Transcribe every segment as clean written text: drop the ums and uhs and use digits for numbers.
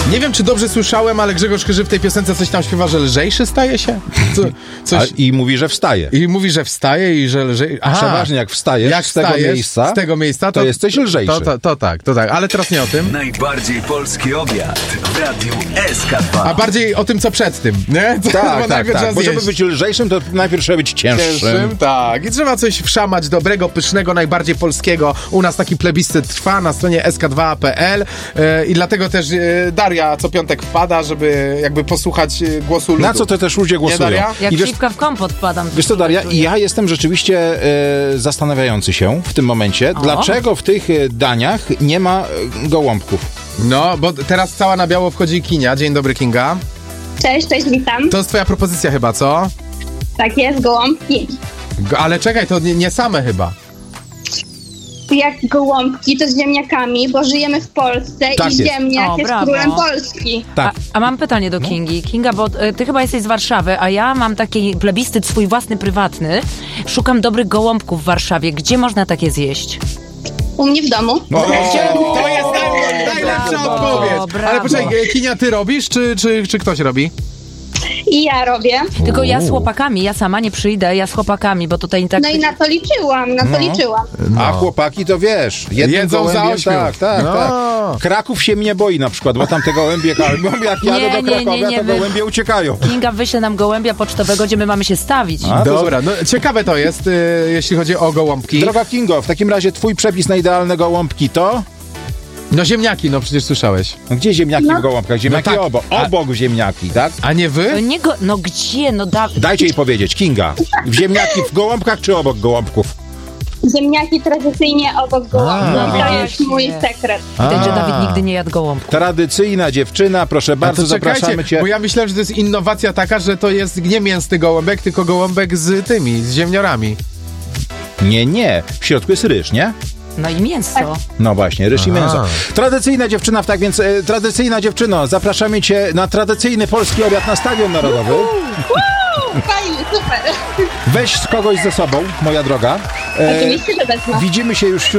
Nie wiem, czy dobrze słyszałem, ale Grzegorz Chyży w tej piosence coś tam śpiewa, że lżejszy staje się? I mówi, że wstaje. I mówi, że wstaje i że lżej... Przeważnie jak wstajesz z tego miejsca, to jesteś lżejszy. To tak. Ale teraz nie o tym. Najbardziej polski obiad w Radiu SK2. A bardziej o tym, co przed tym, nie? Tak. Bo żeby być lżejszym, to najpierw trzeba być cięższym. Tak. I trzeba coś wszamać dobrego, pysznego, najbardziej polskiego. U nas taki plebiscyt trwa na stronie sk2.pl i dlatego też Daria co piątek wpada, żeby jakby posłuchać głosu ludu. Na co to też ludzie głosują? Jak śliwka w kompot wpadam. Wiesz co, Daria, i ja jestem rzeczywiście zastanawiający się w tym momencie, dlaczego w tych daniach nie ma gołąbków. No, bo teraz cała na biało wchodzi Kinia. Dzień dobry, Kinga. Cześć, witam. To jest twoja propozycja chyba, co? Tak jest, gołąbki. Ale czekaj, to nie same chyba. Jak gołąbki, to z ziemniakami, bo żyjemy w Polsce Tak i jest. ziemniak jest królem Polski. Tak. A mam pytanie do Kingi. Kinga, bo ty chyba jesteś z Warszawy, a ja mam taki plebiscyt swój własny, prywatny. Szukam dobrych gołąbków w Warszawie. Gdzie można takie zjeść? U mnie w domu. To jest najlepsza odpowiedź. brawo. Ale poczekaj, Kinia, ty robisz, czy ktoś robi? I ja robię. Tylko ja z chłopakami, ja sama nie przyjdę, ja z chłopakami, bo tutaj tak... No i na to liczyłam. A chłopaki to wiesz, jednym Jedzą za gołębiem, 8. tak. No. Kraków się mnie boi na przykład, bo tam te gołębie, jak jadę do Krakowia, to gołębie uciekają. Kinga wyśle nam gołębia pocztowego, gdzie my mamy się stawić. Dobra, no ciekawe to jest, jeśli chodzi o gołąbki. Droga Kingo, w takim razie twój przepis na idealne gołąbki to? No ziemniaki, no przecież słyszałeś. No gdzie ziemniaki w gołąbkach? Ziemniaki tak. obok ziemniaki, tak? A nie wy? No gdzie? Dajcie jej powiedzieć, Kinga. W ziemniaki w gołąbkach czy obok gołąbków? Ziemniaki tradycyjnie obok gołąbków. To jest mój sekret. Widać, że Dawid nigdy nie jadł gołąbków. Tradycyjna dziewczyna, proszę bardzo, zapraszamy cię. Bo ja myślałem, że to jest innowacja taka, że to jest nie mięsny gołąbek, tylko gołąbek z ziemniorami. Nie. W środku jest ryż, nie? No i mięso. No właśnie, ryż i mięso. Tradycyjna dziewczyna, tak więc tradycyjna dziewczyno, zapraszamy cię na tradycyjny polski obiad na Stadion Narodowy. Fajnie, super. Weź kogoś ze sobą, moja droga. Oczywiście, że wezmę. Widzimy się już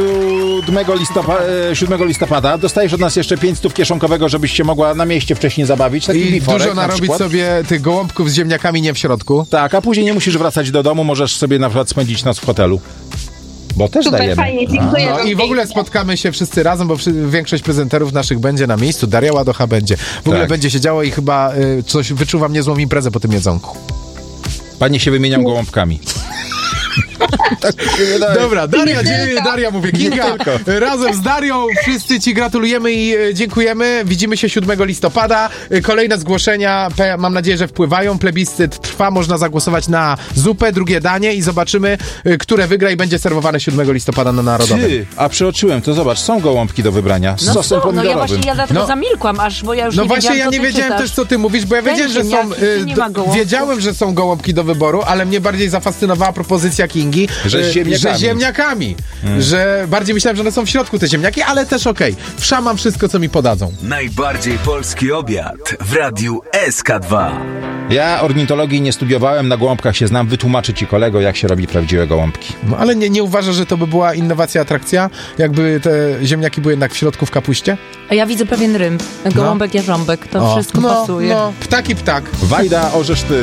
7 listopada. Dostajesz od nas jeszcze 500 kieszonkowego, żebyś się mogła na mieście wcześniej zabawić. Taki I biforek, dużo narobić sobie tych gołąbków z ziemniakami nie w środku. Tak, a później nie musisz wracać do domu, możesz sobie na przykład spędzić noc w hotelu. Bo też Super, dajemy. fajnie, dziękuję. No i w ogóle spotkamy się wszyscy razem, bo większość prezenterów naszych będzie na miejscu. Daria Ładocha będzie. W ogóle będzie się działo i chyba coś wyczuwam niezłą imprezę po tym jedzonku. Panie się wymieniam gołąbkami. Tak się wydaje. Dobra, Daria mówię, Kinga. Razem z Darią wszyscy ci gratulujemy i dziękujemy. Widzimy się 7 listopada. Kolejne zgłoszenia, mam nadzieję, że wpływają. Plebiscyt trwa, można zagłosować na zupę, drugie danie i zobaczymy, które wygra i będzie serwowane 7 listopada na Narodowym. A przeoczyłem, to zobacz, są gołąbki do wybrania z sosem pomidorowym. Ja dlatego zamilkłam, bo ja już no nie właśnie, wiedziałam, ja nie wiedziałem też, co ty mówisz, bo ja wiedziałem, że są wiedziałem, że są gołąbki do wyboru, ale mnie bardziej zafascynowała propozycja Kingi, że ziemniakami. Że bardziej myślałem, że one są w środku te ziemniaki, ale też okej. Wszamam wszystko, co mi podadzą. Najbardziej polski obiad w Radiu SK2. Ja ornitologii nie studiowałem, na gołąbkach się znam, wytłumaczę ci, kolego, jak się robi prawdziwe gołąbki. No ale nie uważasz, że to by była innowacja, atrakcja? Jakby te ziemniaki były jednak w środku w kapuście? A ja widzę pewien rym. Gołąbek, jarząbek. To wszystko pasuje. No, ptak i ptak. Wajda, orzesz ty.